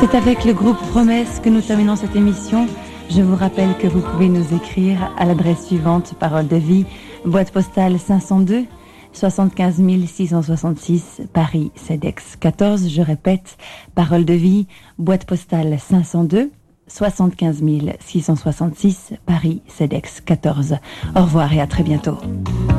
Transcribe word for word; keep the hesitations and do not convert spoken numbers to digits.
C'est avec le groupe Promesse que nous terminons cette émission. Je vous rappelle que vous pouvez nous écrire à l'adresse suivante: Parole de Vie, boîte postale cinq cent deux, soixante-quinze six cent soixante-six, Paris, CEDEX quatorze. Je répète, Parole de Vie, boîte postale cinq cent deux, soixante-quinze six cent soixante-six, Paris, CEDEX quatorze. Au revoir et à très bientôt.